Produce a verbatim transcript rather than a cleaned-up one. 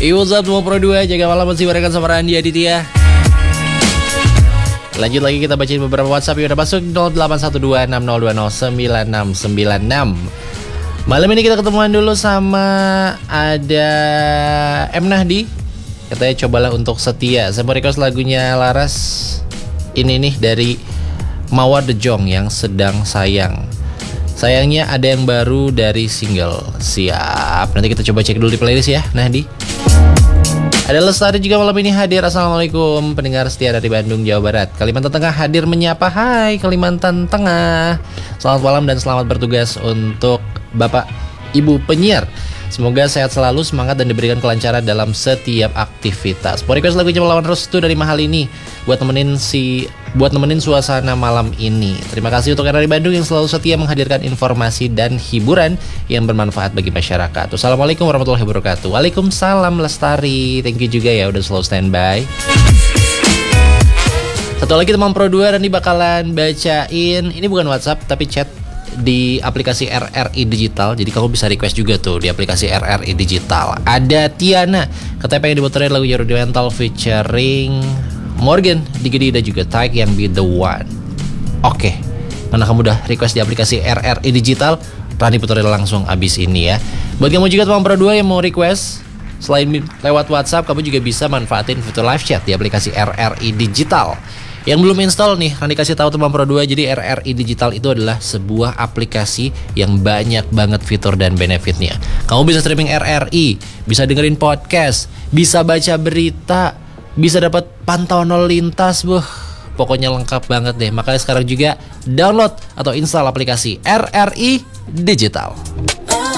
Hey, what's up semua Pro dua, jaga malam masih barengan sama Randy Aditya. Lanjut lagi kita bacain beberapa WhatsApp yang udah masuk nol delapan satu dua enam nol dua nol sembilan enam sembilan enam. Malam ini kita ketemuan dulu sama ada M Nahdi. Katanya cobalah untuk setia. Saya mau request lagunya Laras. Ini nih dari Mawar The Jong yang sedang sayang. Sayangnya ada yang baru dari single. Siap. Nanti kita coba cek dulu di playlist ya Nahdi. Ada Lestari juga malam ini hadir. Assalamualaikum pendengar setia dari Bandung, Jawa Barat. Kalimantan Tengah hadir menyapa. Hai Kalimantan Tengah. Selamat malam dan selamat bertugas untuk Bapak Ibu penyiar. Semoga sehat selalu, semangat dan diberikan kelancaran dalam setiap aktivitas. Mau request lagunya Melawan Restu dari Mahal ini buat nemenin si buat nemenin suasana malam ini. Terima kasih untuk R R I Bandung yang selalu setia menghadirkan informasi dan hiburan yang bermanfaat bagi masyarakat. Wassalamualaikum warahmatullahi wabarakatuh. Waalaikumsalam Lestari. Thank you juga ya udah selalu standby. Satu lagi teman Pro dua, Randy bakalan bacain. Ini bukan WhatsApp tapi chat di aplikasi R R I Digital. Jadi kamu bisa request juga tuh di aplikasi R R I Digital. Ada Tiana, katanya pengen diputerin lagu Rudimental featuring Morgan, Digedi dan juga Taik yang Be The One. Oke, karena kamu udah request di aplikasi R R I Digital, Rani puterin langsung abis ini ya. Buat kamu juga teman Pro dua yang mau request, selain lewat WhatsApp, kamu juga bisa manfaatin fitur live chat di aplikasi R R I Digital. Yang belum install nih, Rani kasih tahu teman Pro dua. Jadi R R I Digital itu adalah sebuah aplikasi yang banyak banget fitur dan benefitnya. Kamu bisa streaming R R I, bisa dengerin podcast, bisa baca berita, bisa dapat pantauan lalu lintas. Buh, pokoknya lengkap banget deh. Makanya sekarang juga download atau install aplikasi R R I Digital.